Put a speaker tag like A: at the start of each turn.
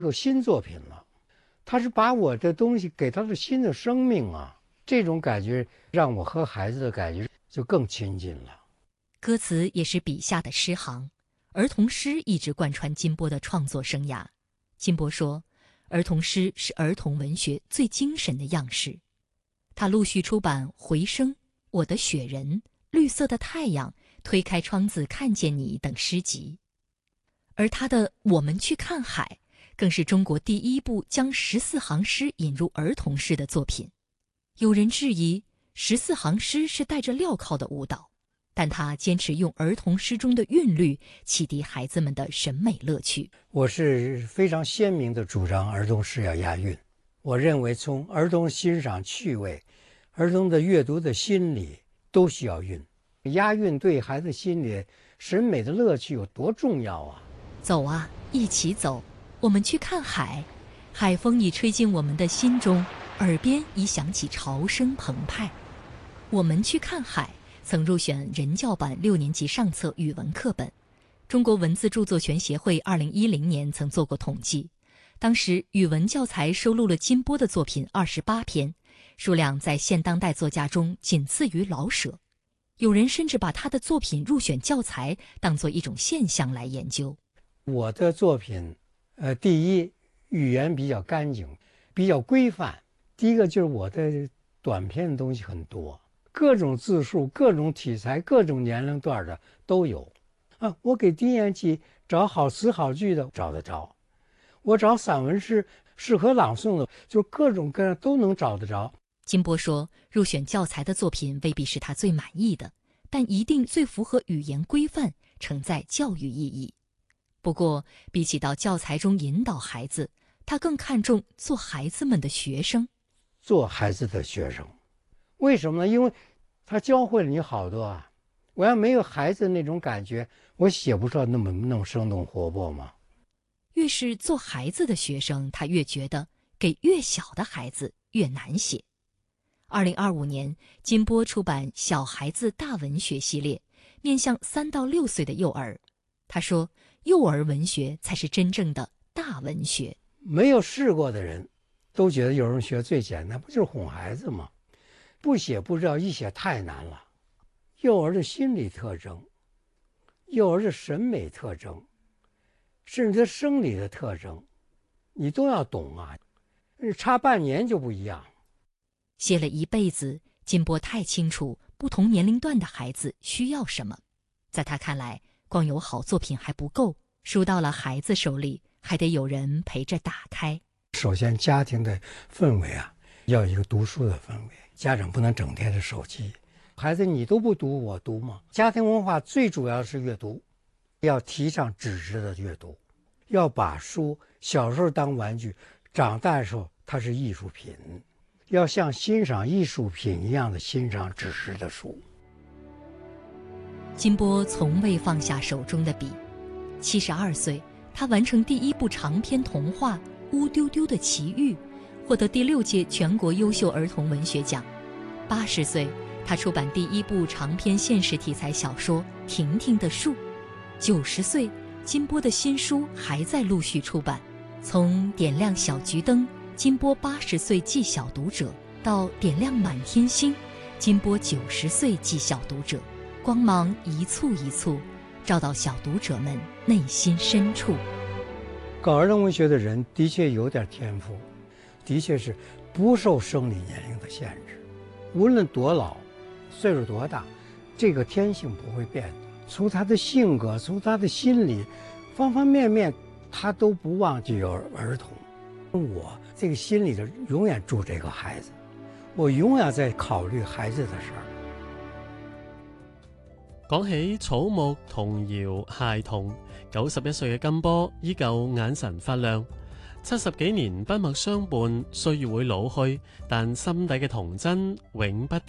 A: 有新作品了，他是把我的东西给他的新的生命啊，这种感觉让我和孩子的感觉就更亲近了。
B: 歌词也是笔下的诗行，儿童诗一直贯穿金波的创作生涯。金波说，儿童诗是儿童文学最精神的样式。他陆续出版《回声》《我的雪人》《绿色的太阳》《推开窗子看见你》等诗集。而他的《我们去看海》更是中国第一部将14行诗引入儿童诗的作品。有人质疑14行诗是带着镣铐的舞蹈，但他坚持用儿童诗中的韵律启迪孩子们的审美乐趣。
A: 我是非常鲜明地主张儿童诗要押韵。我认为从儿童欣赏趣味、儿童的阅读的心理都需要韵。押韵对孩子心理审美的乐趣有多重要啊！
B: 走啊，一起走，我们去看海，海风已吹进我们的心中，耳边已响起潮声澎湃。我们去看海曾入选人教版6年级上册语文课本。中国文字著作权协会2010年曾做过统计，当时语文教材收录了金波的作品28篇，数量在现当代作家中仅次于老舍。有人甚至把他的作品入选教材当作一种现象来研究。
A: 我的作品，第一，语言比较干净，比较规范。第一个就是我的短篇的东西很多，各种字数、各种题材、各种年龄段的都有。我给低年级找好词好句的找得着，我找散文诗适合朗诵的，就各种各样都能找得着。
B: 金波说，入选教材的作品未必是他最满意的，但一定最符合语言规范，承载教育意义。不过，比起到教材中引导孩子，他更看重做孩子们的学生。
A: 做孩子的学生，为什么呢？因为他教会了你好多啊。我要没有孩子那种感觉，我写不出那么生动活泼吗？
B: 越是做孩子的学生，他越觉得给越小的孩子越难写。2025年，金波出版《小孩子大文学》系列，面向3到6岁的幼儿。他说，幼儿文学才是真正的大文学。
A: 没有试过的人都觉得幼儿文学最简单，不就是哄孩子吗？不写不知道，一写太难了。幼儿的心理特征，幼儿的审美特征，甚至他生理的特征，你都要懂啊。差半年就不一样。
B: 写了一辈子，金波太清楚不同年龄段的孩子需要什么。在他看来，光有好作品还不够，书到了孩子手里，还得有人陪着打开。
A: 首先，家庭的氛围啊，要有一个读书的氛围，家长不能整天的手机。孩子，你都不读，我读吗？家庭文化最主要是阅读，要提倡纸质的阅读，要把书小时候当玩具，长大的时候它是艺术品，要像欣赏艺术品一样的欣赏纸质的书。
B: 金波从未放下手中的笔，72岁，他完成第1部长篇童话《乌丢丢的奇遇》，获得第6届全国优秀儿童文学奖。80岁，他出版第1部长篇现实题材小说《婷婷的树》。90岁，金波的新书还在陆续出版。从点亮小桔灯，金波80岁记小读者，到点亮满天星，金波90岁记小读者，光芒一簇一簇，照到小读者们内心深处。
A: 搞儿童文学的人的确有点天赋，的确是不受生理年龄的限制，无论多老，岁数多大，这个天性不会变的。从他的性格，从他的心理，方方面面，他都不忘记有儿童。我这个心里头永远住这个孩子，我永遠在考慮孩子的事兒。
C: 講起草木童謠孩童，91歲嘅金波依舊眼神發亮。70幾年筆墨相伴，歲月會老去，但心底嘅童真永不